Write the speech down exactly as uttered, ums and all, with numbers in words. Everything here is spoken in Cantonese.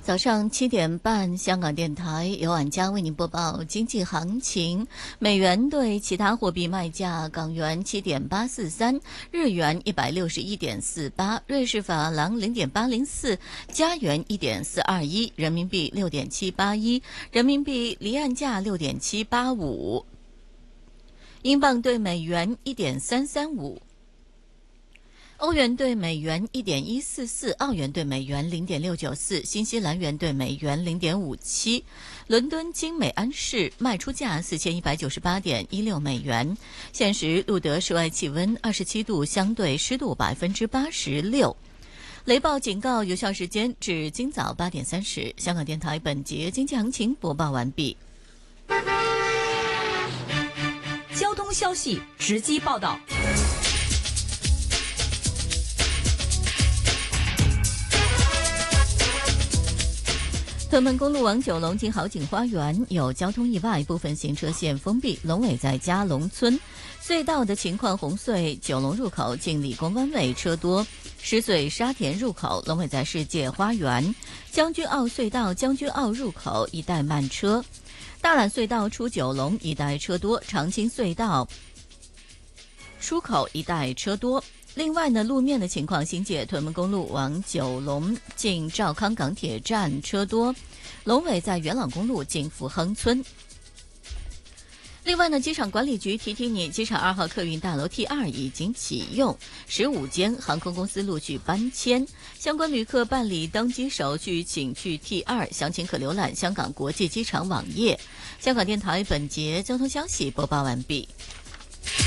早上七点半，香港电台由晚佳为您播报经济行情。美元对其他货币卖价：港元七点八四三，日元一百六十一点四八，瑞士法郎零点八零四，加元一点四二一，人民币六点七八一，人民币离岸价六点七八五，英镑对美元一点三三五。欧元对美元 一点一四四， 澳元对美元 零点六九四， 新西兰元对美元 零点五七。伦敦金美安士卖出价 四千一百九十八点一六 美元。现时录得室外气温二十七度，相对湿度 百分之八十六。雷暴警告有效时间至今早八点三十。香港电台本节经济行情播报完毕。 交通消息直击报道。 屯门公路往九龙经好景花园有交通意外，部分行车线封闭。龙尾在嘉龙村。隧道的情况：红隧九龙入口近理工弯位车多；狮隧沙田入口龙尾在世界花园；将军澳隧道将军澳入口一带慢车；大榄隧道出九龙一带车多；长青隧道出口一带车多。另外呢，路面的情况，新界屯门公路往九龙近兆康港铁站车多，龙尾在元朗公路近福亨村。另外呢，机场管理局提提你，机场二号客运大楼 T 二 已经启用，十五间航空公司陆续搬迁，相关旅客办理登机手续请去 T 二， 详情可浏览香港国际机场网页。香港电台本节交通消息播报完毕。